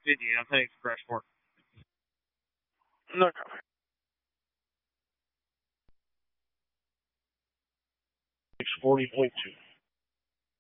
58. I'm heading to Crashport. No copy. 640.2.